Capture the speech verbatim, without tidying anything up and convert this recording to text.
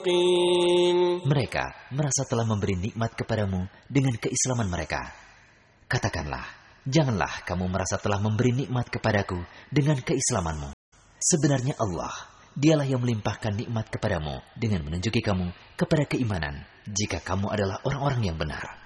Mereka merasa telah memberi nikmat kepadamu dengan keislaman mereka. Katakanlah, janganlah kamu merasa telah memberi nikmat kepadaku dengan keislamanmu. Sebenarnya Allah, dialah yang melimpahkan nikmat kepadamu dengan menunjuki kamu kepada keimanan jika kamu adalah orang-orang yang benar.